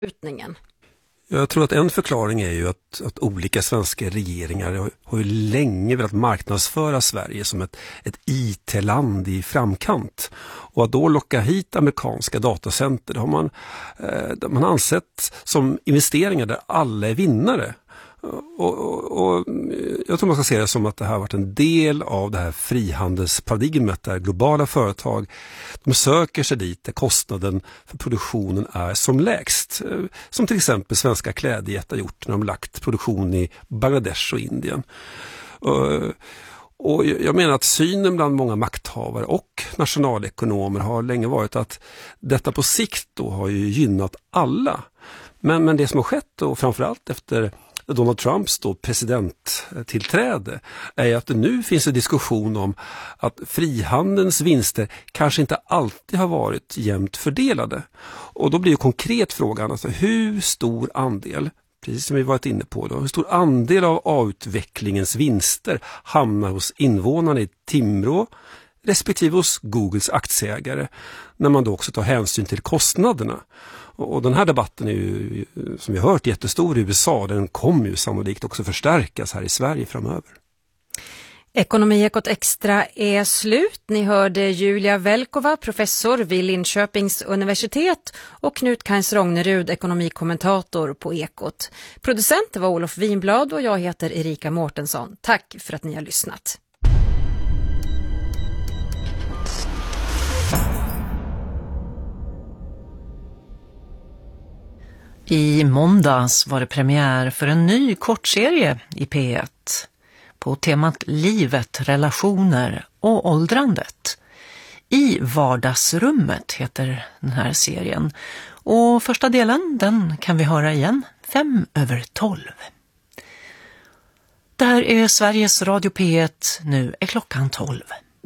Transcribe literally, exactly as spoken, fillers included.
utningen. Jag tror att en förklaring är ju att, att olika svenska regeringar har, har ju länge velat marknadsföra Sverige som ett, ett I T-land i framkant. Och att då locka hit amerikanska datacenter, det har man, eh, man ansett som investeringar där alla är vinnare. Och, och, och jag tror man ska se det som att det här har varit en del av det här frihandelsparadigmet där globala företag de söker sig dit där kostnaden för produktionen är som lägst. Som till exempel svenska klädjättar gjort när de lagt produktion i Bangladesh och Indien. Och, och jag menar att synen bland många makthavare och nationalekonomer har länge varit att detta på sikt då har ju gynnat alla. Men, men det som har skett och framförallt efter Donald Trumps då presidenttillträde är att det nu finns en diskussion om att frihandelns vinster kanske inte alltid har varit jämnt fördelade. Och då blir ju konkret frågan, alltså hur stor andel, precis som vi varit inne på då, hur stor andel av avutvecklingens vinster hamnar hos invånarna i Timrå respektive hos Googles aktieägare när man då också tar hänsyn till kostnaderna. Och den här debatten är ju, som vi har hört, jättestor i U S A. Den kommer ju sannolikt också förstärkas här i Sverige framöver. Ekonomiekot Extra är slut. Ni hörde Julia Velkova, professor vid Linköpings universitet, och Knut Kains Rognerud, ekonomikommentator på Ekot. Producent var Olof Winblad och jag heter Erika Mårtensson. Tack för att ni har lyssnat. I måndags var det premiär för en ny kortserie i P ett på temat livet, relationer och åldrandet. I vardagsrummet heter den här serien. Och första delen, den kan vi höra igen, fem över tolv. Det här är Sveriges Radio P ett, nu är klockan tolv.